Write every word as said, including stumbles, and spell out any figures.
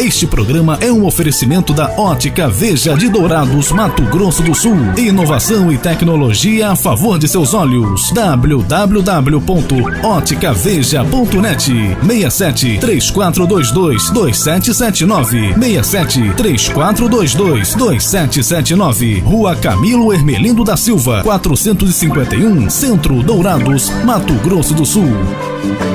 Este programa é um oferecimento da Ótica Veja de Dourados, Mato Grosso do Sul. Inovação e tecnologia a favor de seus olhos. w w w ponto ótica veja ponto net. seis sete três quatro dois dois dois sete sete nove. seis sete três quatro dois dois dois sete sete nove. Rua Camilo Hermelindo da Silva, quatrocentos e cinquenta e um, Centro, Dourados, Mato Grosso do Sul.